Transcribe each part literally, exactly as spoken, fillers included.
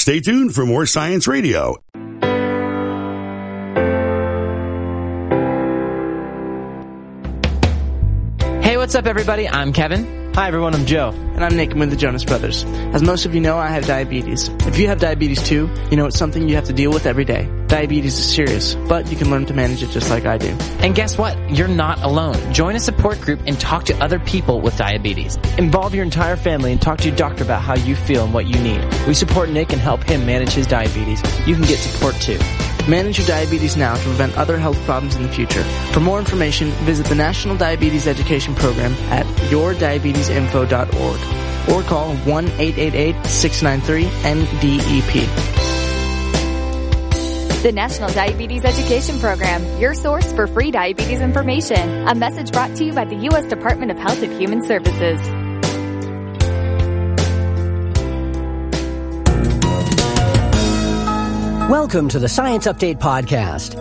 Stay tuned for more Science Radio. Hey, what's up, everybody? I'm Kevin. Hi, everyone. I'm Joe. And I'm Nick. I'm with the Jonas Brothers. As most of you know, I have diabetes. If you have diabetes too, you know it's something you have to deal with every day. Diabetes is serious, but you can learn to manage it just like I do. And guess what? You're not alone. Join a support group and talk to other people with diabetes. Involve your entire family and talk to your doctor about how you feel and what you need. We support Nick and help him manage his diabetes. You can get support too. Manage your diabetes now to prevent other health problems in the future. For more information, visit the National Diabetes Education Program at your diabetes info dot org or call one eight eight eight, six nine three, N D E P. The National Diabetes Education Program, your source for free diabetes information. A message brought to you by the U S Department of Health and Human Services. Welcome to the Science Update Podcast.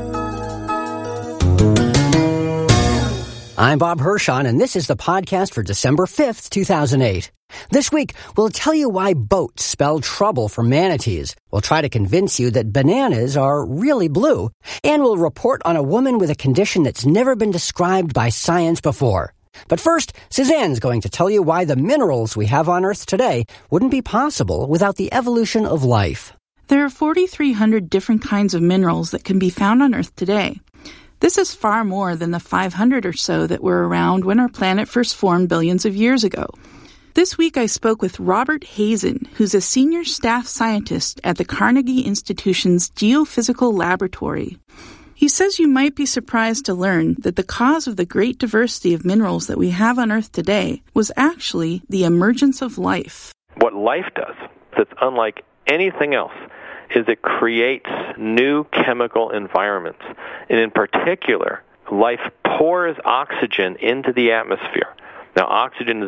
I'm Bob Hirschon, and this is the podcast for December fifth, two thousand eight. This week, we'll tell you why boats spell trouble for manatees. We'll try to convince you that bananas are really blue. And we'll report on a woman with a condition that's never been described by science before. But first, Suzanne's going to tell you why the minerals we have on Earth today wouldn't be possible without the evolution of life. There are forty-three hundred different kinds of minerals that can be found on Earth today. This is far more than the five hundred or so that were around when our planet first formed billions of years ago. This week I spoke with Robert Hazen, who's a senior staff scientist at the Carnegie Institution's Geophysical Laboratory. He says you might be surprised to learn that the cause of the great diversity of minerals that we have on Earth today was actually the emergence of life. What life does that's unlike anything else is it creates new chemical environments. And in particular, life pours oxygen into the atmosphere. Now, oxygen is